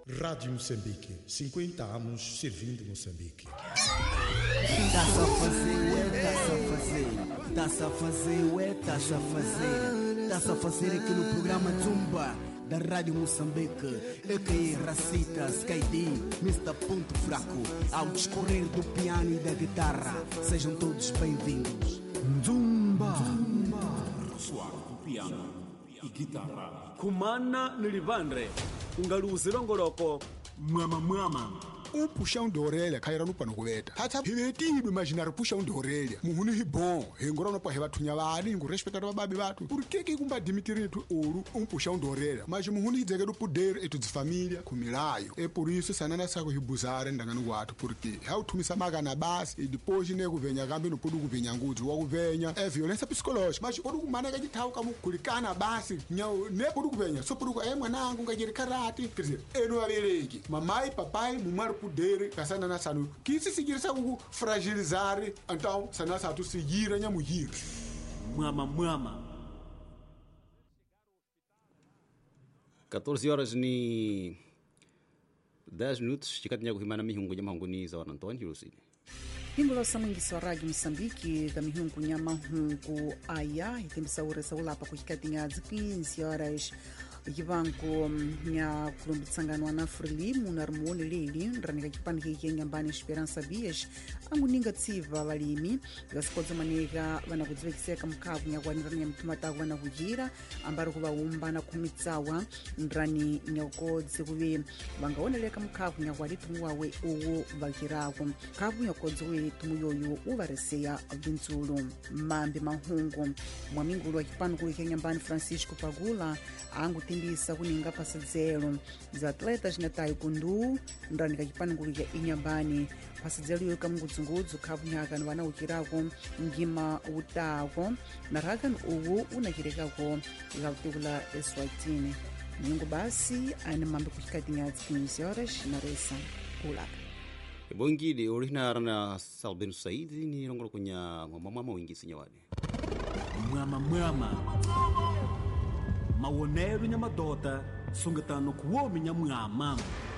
Rádio Moçambique, 50 anos servindo Moçambique. Tá-se a fazer aqui no programa Zumba da Rádio Moçambique. A.K.A. Racita, Skydi, Mr. Ponto Fraco. Ao discorrer do piano e da guitarra, sejam todos bem-vindos. Zumba. Suave do piano e guitarra. Kumana nilivandre ungaluzi longoloko Mwama puxão de orelha caíra no pano coberta. Hata hivetinho imaginar puxão de orelha. Muhuni hibon, hengora no porra batunya vale, ngu respetar bababi batu. Por que kumba admitir tu ouro puxão de orelha? Mas muhuni dizer do poder e tu de família kumilayo. É por isso sanana sako hibuzare ndangano guatu porque how tu misamaga na base e depois nego venha gambe no podu venha ngudu wa venha é violência psicológica. Mas podu kumanaga de tal como kulikana base, nyau ne podu venha. So podu é mwanangu ngajiri karate. Quer dizer, eno abeleki. Mamai, papai, mumar poder kasana na sanu que se seguir sa fragilizar então sana sa tu seguir nya mugir mwama 14 ni 10 minutos chikatinha kuhimana mihungu ya mahunguni za Antônio Lucy. Hingula samangisi wa Rádio Moçambique da mihungu ya mahungu aya itembisa uresa ulapa kuhikatinha 15 horas Yivanko nya kulumitsangano na Frelimu na Rumone Lili ranika kipani hiki nyambani Esperança Bias amuninga tsiva valimi gasikodzo manega vana kudzivekiseka mkavu nya kwanirani ya mtumatavu vana kujira ambaro kuvaumba na kumitsawa ndrani nyakodzi kuvi vangaoneleka mkavu nya kwali tumuwawe uwo vakirako mkavu nyakodzi we tumuyoyo uvareseya vinzulu mambe mahungu mwamingulu wa kipani kulike nyambani Francisco Pagula angu timbisa kuninga pasadzelo za atletas na taekwondo ndani kachipani ya inyambani pasadzelo yoka mngudzu khavu nyaka wana ukirako ngima utako na rakan uwu unakirekako ikautekula Eswatini nyingo basi ane mambe kuchikatinya 15 horas na resa ulaka Bongide original na Salbino Saidi ni rongolo kunya mama wingi sinyawani mwama mawonero nyamadota sungatano kuwomi nyamwama